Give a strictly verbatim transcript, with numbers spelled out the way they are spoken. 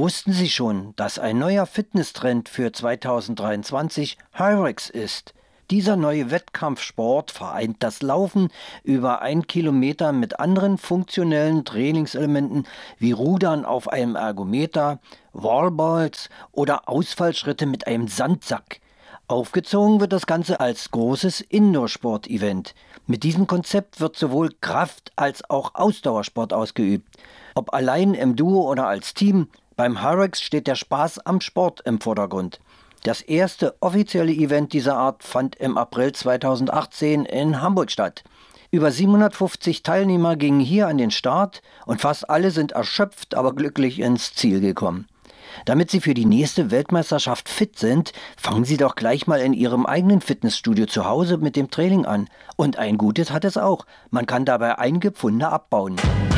Wussten Sie schon, dass ein neuer Fitnesstrend für zweitausenddreiundzwanzig Hyrex ist? Dieser neue Wettkampfsport vereint das Laufen über ein Kilometer mit anderen funktionellen Trainingselementen wie Rudern auf einem Ergometer, Wallballs oder Ausfallschritte mit einem Sandsack. Aufgezogen wird das Ganze als großes Indoor-Sport-Event. Mit diesem Konzept wird sowohl Kraft- als auch Ausdauersport ausgeübt. Ob allein im Duo oder als Team, beim Hyrex steht der Spaß am Sport im Vordergrund. Das erste offizielle Event dieser Art fand im April zweitausendachtzehn in Hamburg statt. Über siebenhundertfünfzig Teilnehmer gingen hier an den Start und fast alle sind erschöpft, aber glücklich ins Ziel gekommen. Damit Sie für die nächste Weltmeisterschaft fit sind, fangen Sie doch gleich mal in Ihrem eigenen Fitnessstudio zu Hause mit dem Training an. Und ein Gutes hat es auch, man kann dabei einige Pfunde abbauen.